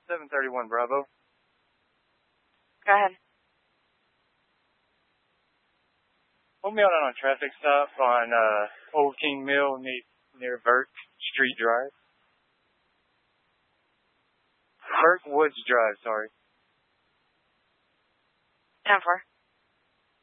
731 Bravo. Go ahead. Hold me out on a traffic stop on Old King Mill near Burke Street Drive. Burke Woods Drive, sorry. 10-4.